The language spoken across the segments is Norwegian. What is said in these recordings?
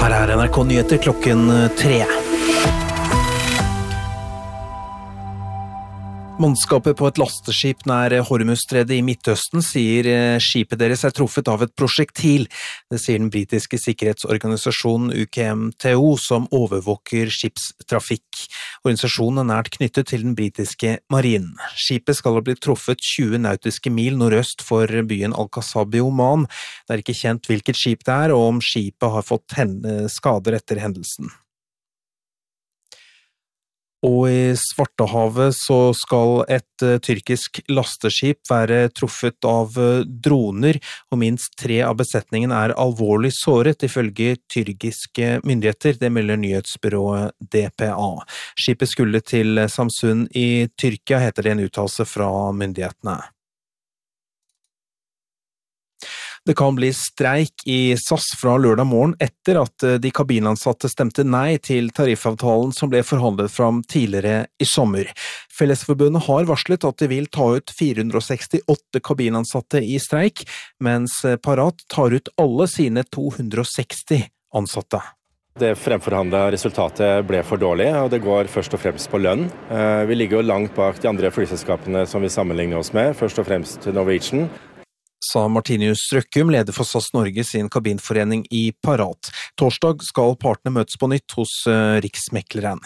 Her NRK Nyheter klokken 3. Mannskapet på et lasteskip nær Hormuzstredet i Midtøsten sier skipet deres truffet av et prosjektil. Det sier den britiske sikkerhetsorganisasjonen UKMTO, som overvåker skipstrafikk. Organisasjonen er nært knyttet til den britiske marinen. Skipet skal ha blitt truffet 20 nautiske mil nordøst for byen Al-Qasab i Oman. Det er ikke kjent hvilket skip det er, og om skipet har fått skader etter hendelsen. Og i Svartehavet så skal et tyrkisk lasteskip være truffet av droner, og minst 3 av besetningen er alvorlig såret, ifølge tyrkiske myndigheter. Det melder nyhetsbyrået DPA. Skipet skulle til Samsun i Tyrkia, heter det en uttalelse fra myndighetene. Det kan bli streik i SAS fra lørdag morgen etter at de kabinansatte stemte nei til tariffavtalen som ble forhandlet fram tidligere i sommer. Fellesforbundet har varslet at de vil ta ut 468 kabinansatte i streik, mens Parat tar ut alle sine 260 ansatte. Det fremforhandlede resultatet ble for dårlig, og det går først og fremst på lønn. Vi ligger jo langt bak de andre flyselskapene som vi sammenligner oss med, først og fremst Norwegian. Sa Martinius Strøkkum, leder for SAS Norge sin kabinforening i Parat. Torsdag skal partene møtes på nytt hos Riksmekleren.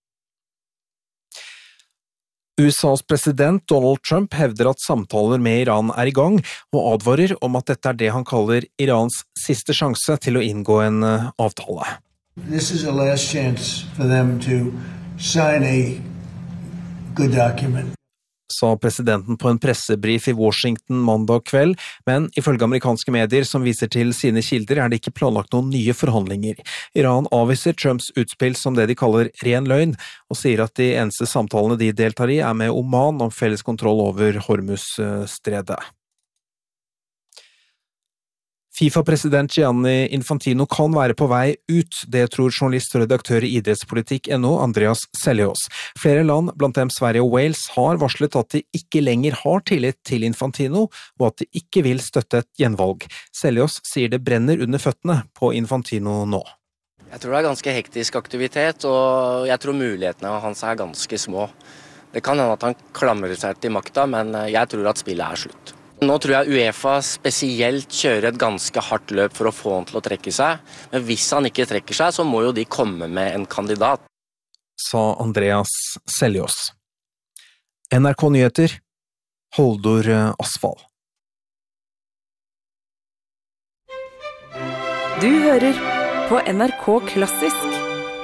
USAs president Donald Trump hevder at samtaler med Iran er i gang, og advarer om at dette er det han kaller Irans siste sjanse til å inngå en avtale. This is a last chance for them to sign a good document. Sa presidenten på en pressebrif i Washington mandag kveld, men ifølge amerikanske medier som viser til sine kilder er det ikke planlagt noen nye forhandlinger. Iran avviser Trumps utspill som det de kaller ren løgn, og sier at de eneste samtalene de deltar i er med Oman om felles kontroll over Hormuzstredet. FIFA-president Gianni Infantino kan være på vei ut, det tror journalist og redaktør i idrettspolitikk.no Andreas Seljås. Flere land, blant dem Sverige og Wales, har varslet at de ikke lenger har tillit til Infantino, og at de ikke vil støtte et gjenvalg. Seljås sier det brenner under føttene på Infantino nå. Jeg tror det er ganske hektisk aktivitet, og jeg tror mulighetene hans er ganske små. Det kan hende at han klamrer seg til makta, men jeg tror at spillet er slutt. Nå tror jeg UEFA spesielt kjører et ganske hardt løp for å få han til å trekke seg, men hvis han ikke trekker seg, så må jo de komme med en kandidat. Sa Andreas Seljås. NRK Nyheter, Holdor Asfall. Du hører på NRK Klassisk.